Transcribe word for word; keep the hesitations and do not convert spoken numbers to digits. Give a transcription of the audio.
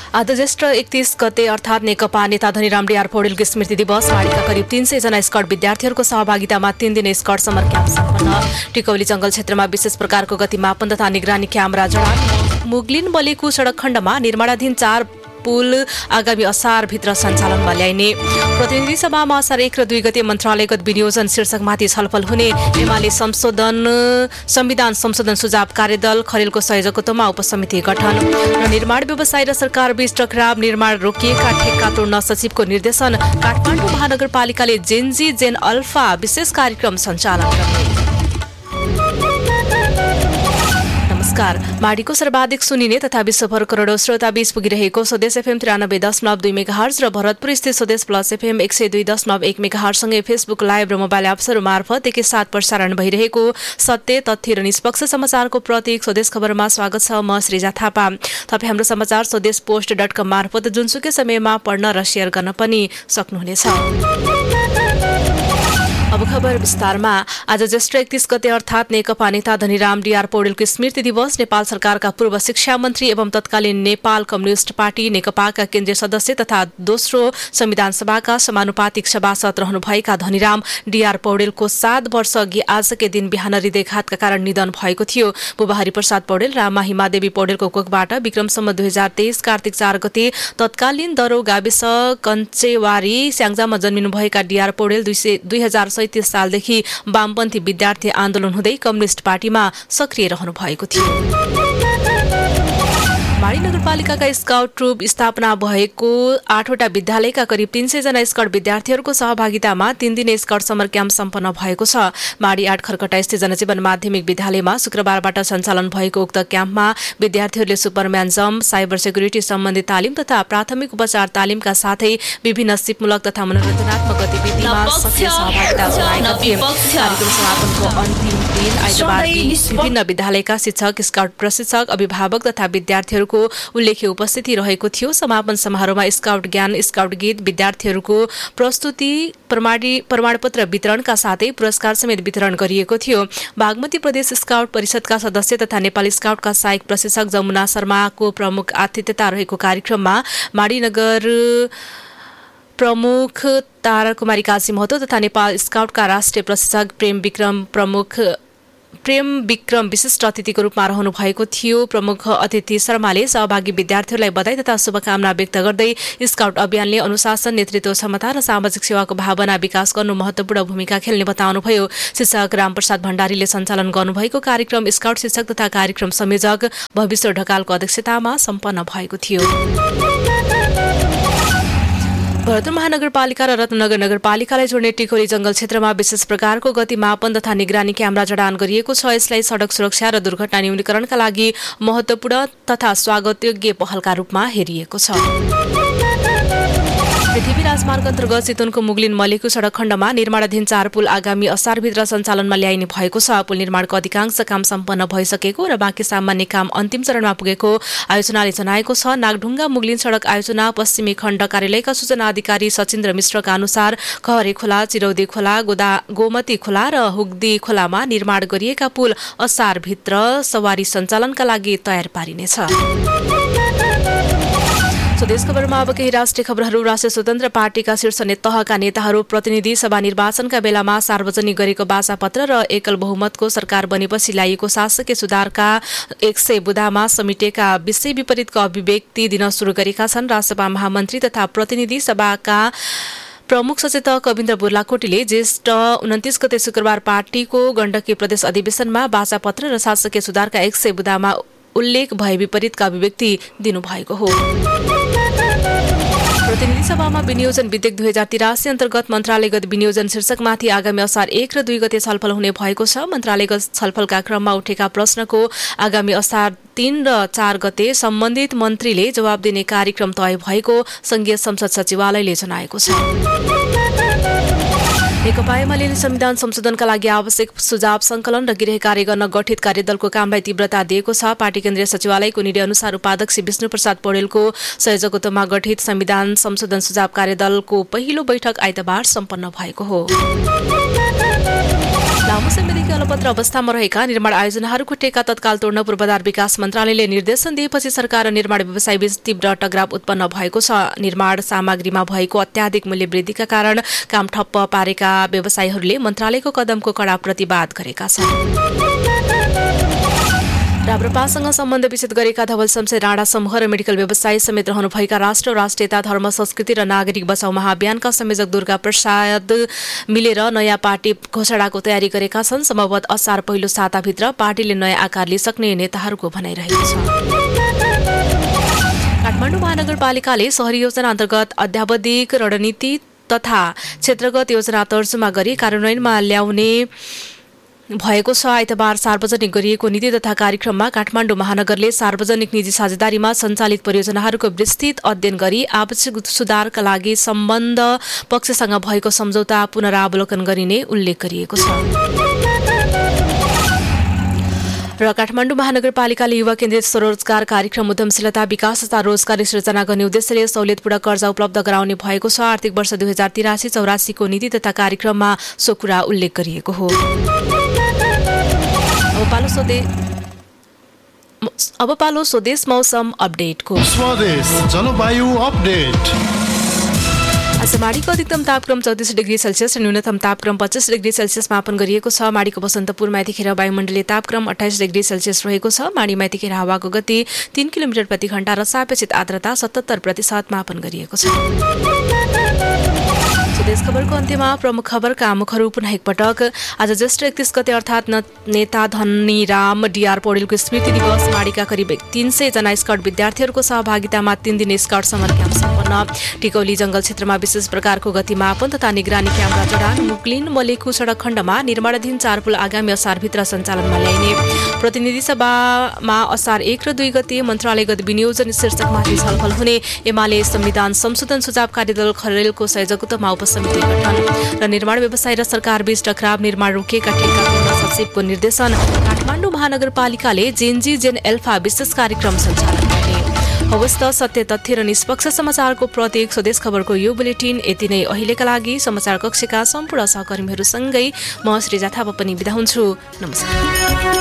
आज ज्येष्ठ एकतीस गते अर्थात् नेकपा नेता धनीराम डिआर पौडेलको स्मृति दिवस। माडीका करिब तीन सय जना स्काउट विद्यार्थीहरूको सहभागितामा तीन दिने स्काउट समर क्याम्प सम्पन्न। टिकौली जंगल क्षेत्रमा विशेष प्रकारको गति मापन तथा निगरानी क्यामेरा जडान। मुगलिन बलेको सडक खण्डमा निर्माणाधीन चार पुल आगामी असारभित्र सञ्चालनमा ल्याइने। प्रतिनिधि सभामा असार एक र दुई गते मन्त्रालयगत विनियोजन शीर्षकमाथि छलफल हुने। एमाले संशोधन संविधान संशोधन सुझाव कार्यदल खरेलको संयोजकत्वमा उपसमिति गठन। र निर्माण व्यवसाय र सरकार बीच टकराव, निर्माण रोकिएका ठेक्का तोड्न सचिवको निर्देशन। काठमाडौँ महानगरपालिकाले जेनजी जेन अल्फा विशेष कार्यक्रम सञ्चालन गर्ने। नमस्कार। माडीको सर्वाधिक सुनिने तथा विश्वभर करोडौं श्रोता बीच पुगिरहेको स्वदेश एफएम तिरानब्बे दशमलव दुई मेगाहर्ज र भरतपुर स्थित स्वदेश प्लस एफएम एक सय दुई दशमलव एक मेगाहर्जसँगै फेसबुक लाइभ र मोबाइल एप्सहरू मार्फत एकैसाथ प्रसारण भइरहेको सत्य, तथ्य र निष्पक्ष समाचारको प्रतीक स्वदेश खबरमा स्वागत छ। म श्रीजा थापा। तपाईँ हाम्रो समाचार स्वदेश पोस्ट डट कम मार्फत जुनसुकै समयमा पढ्न र सेयर गर्न पनि सक्नुहुनेछ। अब खबर विस्तारमा। आज ज्येष्ठ एकतीस गते अर्थात् नेकपा नेता धनीराम डिआर पौडेलको स्मृति दिवस। नेपाल सरकारका पूर्व शिक्षा मन्त्री एवं तत्कालीन नेपाल कम्युनिस्ट पार्टी नेकपाका केन्द्रीय सदस्य तथा दोस्रो संविधान सभाका समानुपातिक सभासद रहनुभएका धनीराम डिआर पौडेलको सात वर्ष अघि आजकै दिन बिहान हृदयघातका कारण निधन भएको थियो। बुबा हरिप्रसाद पौडेल रामा हिमादेवी पौडेलको कोखबाट विक्रमसम्म दुई हजार तेइस कार्तिक चार गते तत्कालीन दरो गाविस कञ्चेवारी स्याङ्जामा जन्मिनुभएका डिआर पौडेल दुई हजार सैतिस सालदेखि वामपन्थी विद्यार्थी आन्दोलन हुँदै कम्युनिस्ट पार्टीमा सक्रिय रहनु भएको थियो। माडी नगरपालिकाका स्काउट ट्रुप स्थापना भएको आठवटा विद्यालयका करिब तीन सय जना स्काउट विद्यार्थीहरूको सहभागितामा तीन दिने स्काउट समर क्याम्प सम्पन्न भएको छ। माडी आठ खरकटा स्थित जनजीवन माध्यमिक विद्यालयमा शुक्रबारबाट सञ्चालन भएको उक्त क्याम्पमा विद्यार्थीहरूले सुपरम्यान जम्प, साइबर सेक्युरिटी सम्बन्धी तालिम तथा प्राथमिक उपचार तालिमका साथै विभिन्न सिपमूलक तथा मनोरञ्जनात्मक गतिविधिमा सक्रिय सहभागिता जनाएका थिए। कार्यक्रम समापनको अन्तिम दिन आइतबार विभिन्न विद्यालयका शिक्षक, स्काउट प्रशिक्षक, अभिभावक तथा विद्यार्थीहरू उल्लेख्य उपस्थिति रहेको थियो। समापन समारोहमा स्काउट ज्ञान, स्काउट गीत, विद्यार्थीहरूको प्रस्तुति, प्रमाणपत्र वितरणका साथै पुरस्कार समेत वितरण गरिएको थियो। बागमती प्रदेश स्काउट परिषदका सदस्य तथा नेपाली स्काउटका सहायक प्रशिक्षक जमुना शर्माको प्रमुख आतिथ्यता रहेको कार्यक्रममा माडी नगर प्रमुख तारा कुमारी काजी महतो तथा नेपाल स्काउटका राष्ट्रिय प्रशिक्षक प्रेम विक्रम प्रमुख प्रेम विक्रम विशिष्ट अतिथिको रूपमा रहनु भएको थियो। प्रमुख अतिथि शर्माले सहभागी विद्यार्थीहरूलाई बधाई तथा शुभकामना व्यक्त गर्दै स्काउट अभियानले अनुशासन, नेतृत्व क्षमता र सामाजिक सेवाको भावना विकास गर्नु महत्वपूर्ण भूमिका खेल्ने बताउनुभयो। शिक्षक रामप्रसाद भण्डारीले सञ्चालन गर्नुभएको कार्यक्रम स्काउट शिक्षक तथा कार्यक्रम संयोजक भविष्य ढकालको अध्यक्षतामा सम्पन्न भएको थियो। भरतपुर महानगरपालिका र रत्नगर नगरपालिकालाई जोड्ने टिकौली जंगल क्षेत्रमा विशेष प्रकारको गति मापन तथा निगरानी क्यामेरा जडान गरिएको छ। यसलाई सड़क सुरक्षा र दुर्घटना न्यूनीकरणका लागि महत्वपूर्ण तथा स्वागतयोग्य पहलका रूपमा हेरिएको छ। पृथ्वी राजमार्ग अन्तर्गत चितवनको मुगलिन मलेकु सडक खण्डमा निर्माणाधीन चार पुल आगामी असारभित्र सञ्चालनमा ल्याइने भएको छ। पुल निर्माणको अधिकांश काम सम्पन्न भइसकेको र बाँकी सामान्य काम अन्तिम चरणमा पुगेको आयोजनाले जनाएको छ। नागढुङ्गा मुगलिन सडक आयोजना पश्चिमी खण्ड कार्यालयका सूचना अधिकारी सचिन्द्र मिश्रका अनुसार खहरे खोला, चिरौदी खोला, गोदा गोमती खोला र हुग्दी खोलामा निर्माण गरिएका पुल असारभित्र सवारी सञ्चालनका लागि तयार पारिनेछ। स्वदेश खबरमा अब केही राष्ट्रिय खबरहरू। राष्ट्रिय स्वतन्त्र पार्टीका शीर्ष तहका नेताहरू प्रतिनिधि सभा निर्वाचनका बेलामा सार्वजनिक गरेको बाचापत्र र एकल बहुमतको सरकार बनेपछि ल्याइएको शासकीय सुधारका एक सय बुदामा समेटेका विषय विपरीतको अभिव्यक्ति दिन सुरु गरेका छन्। राष्ट्रसभा महामन्त्री तथा प्रतिनिधि सभाका प्रमुख सचेतक कविन्द्र बुर्लाकोटीले ज्येष्ठ उन्तिस गते शुक्रबार पार्टीको गण्डकी प्रदेश अधिवेशनमा बाचापत्र र शासकीय सुधारका एक सय बुदामा उल्लेख भए विपरीतका अभिव्यक्ति दिनुभएको हो। प्रतिनिधि सभामा विनियोजन विधेयक दुई हजार तिरासी अन्तर्गत मन्त्रालयगत विनियोजन शीर्षकमाथि आगामी असार एक र दुई गते छलफल हुने भएको छ। मन्त्रालयगत छलफलका क्रममा उठेका प्रश्नको आगामी असार तीन र चार गते सम्बन्धित मन्त्रीले जवाब दिने कार्यक्रम तय भएको संघीय संसद सचिवालयले जनाएको छ। नेकपा एमालेले संविधान संशोधनका लागि आवश्यक सुझाव संकलन र गृह कार्य गर्न गठित कार्यदलको कामलाई तीव्रता दिएको छ। पार्टी केन्द्रीय सचिवालयको निर्णय अनुसार उपाध्यक्ष विष्णुप्रसाद पौडेलको संयोजकत्वमा गठित संविधान संशोधन सुझाव कार्यदलको पहिलो बैठक आइतबार सम्पन्न भएको हो। लामो समयदेखि अलपत्र अवस्थामा रहेका निर्माण आयोजनाहरूको टेका तत्काल तोड्न पूर्वाधार विकास मन्त्रालयले निर्देशन दिएपछि सरकार र निर्माण व्यवसायीबीच तीव्र टकराव उत्पन्न भएको छ। निर्माण सामग्रीमा भएको अत्याधिक मूल्य वृद्धिका कारण काम ठप्प पारेका व्यवसायीहरूले मन्त्रालयको कदमको कडा प्रतिवाद गरेका छन्। राप्रपासँग सम्बन्ध विच्छेद गरेका धवल शमशेर राणा समूह र मेडिकल व्यवसायी समेत रहनुभएका राष्ट्र राष्ट्रियता धर्म संस्कृति र नागरिक बचाउ महाअभियानका संयोजक दुर्गा प्रसाद मिलेर नयाँ पार्टी घोषणाको तयारी गरेका छन्। सम्भवतः असार पहिलो साताभित्र पार्टीले नयाँ आकार लिइसक्ने नेताहरूको भनाइरहेको छ। काठमाडौँ महानगरपालिकाले शहरी योजना अन्तर्गत अध्यावधिक रणनीति तथा क्षेत्रगत योजना तर्जुमा गरी कार्यान्वयनमा ल्याउने भएको छ। आइतबार सार्वजनिक गरिएको नीति तथा कार्यक्रममा काठमाडौँ महानगरले सार्वजनिक निजी साझेदारीमा सञ्चालित परियोजनाहरूको विस्तृत अध्ययन गरी आवश्यक सुधारका लागि सम्बन्ध पक्षसँग भएको सम्झौता पुनरावलोकन गरिने उल्लेख गरिएको छ। र काठमाडौँ महानगरपालिकाले युवा केन्द्रित स्वरोजगार कार्यक्रम उद्यमशीलता विकास तथा रोजगारी सृजना गर्ने उद्देश्यले सहुलियतपूर्ण कर्जा उपलब्ध गराउने भएको छ। आर्थिक वर्ष दुई हजार तिरासी चौरासीको नीति तथा कार्यक्रममा सो कुरा उल्लेख गरिएको हो। अब पालो स्वदेश अब पालो स्वदेश मौसम अपडेटको। स्वदेश जलवायु अपडेट। आज माडीको अधिकतम तापक्रम चौतिस डिग्री सेल्सियस र न्यूनतम तापक्रम पच्चिस डिग्री सेल्सियस मापन गरिएको छ। माडीको बसन्तपुरमा यतिखेर वायुमण्डलीय तापक्रम अठाइस डिग्री सेल्सियस रहेको छ। माडीमा यतिखेर हावाको गति तीन किलोमिटर प्रति घण्टा र सापेक्षित आर्द्रता सतहत्तर प्रतिशत मापन गरिएको छ। देश खबरको अन्त्यमा प्रमुख खबरका मुखहरू पुनः एकपटक। आज ज्येष्ठ एकतीस गते अर्थात् नेता धनीराम डीआर पौडेलको स्मृति दिवस। माडीका करिब तीन सय जना स्काउट विद्यार्थीहरूको सहभागितामा तीन दिन स्काउट समर क्याम्प सम्पन्न। टिकौली जंगल क्षेत्रमा विशेष प्रकारको गतिमापन तथा निगरानी क्यामेरा जडान। मुक्लिन मलेखु सडक खण्डमा निर्माणाधीन चार पुल आगामी असारभित्र सञ्चालनमा ल्याइने। प्रतिनिधि सभामा असार एक र दुई गते मन्त्रालयगत विनियोजन शीर्षकमाथि छलफल हुने। एमाले संविधान संशोधन सुझाव कार्यदल खरेलको संयोजकत्वमा उपसमिति गठन। र निर्माण व्यवसाय र सरकारबीच टकराव। निर्माण रोकिएका ठेका पुनः सचिवको निर्देशन। काठमाडौँ महानगरपालिकाले जेनजी जेन एल्फा विशेष कार्यक्रम सञ्चालन गर्ने। हवस् त सत्य तथ्य र निष्पक्ष समाचारको प्रतीक स्वदेश खबरको यो बुलेटिन यति नै अहिलेका लागि। समाचार कक्षका सम्पूर्ण सहकर्मीहरूसँगै म श्रीजा थापा पनि बिदा हुन्छु। नमस्कार।